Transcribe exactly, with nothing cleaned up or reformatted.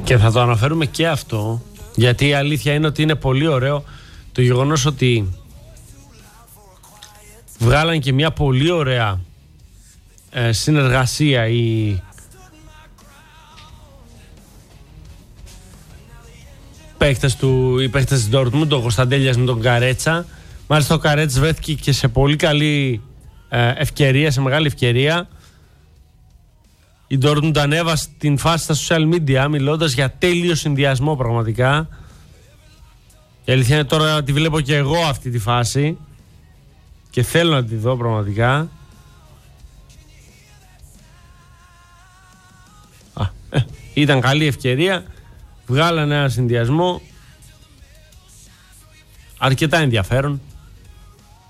Και θα το αναφέρουμε και αυτό, γιατί η αλήθεια είναι ότι είναι πολύ ωραίο το γεγονός ότι βγάλαν και μια πολύ ωραία ε, συνεργασία οι παίκτες του, οι παίκτες της Dortmund, ο Κωνσταντέλιας με τον Καρέτσα. Μάλιστα ο Καρέτς βρέθηκε και σε πολύ καλή ε, ευκαιρία, σε μεγάλη ευκαιρία. Η Dortmund ανέβασε την φάση στα social media μιλώντας για τέλειο συνδυασμό πραγματικά. Η αλήθεια είναι τώρα τη βλέπω και εγώ αυτή τη φάση και θέλω να τη δω πραγματικά. Α, ε, ήταν καλή ευκαιρία. Βγάλανε ένα συνδυασμό αρκετά ενδιαφέρον.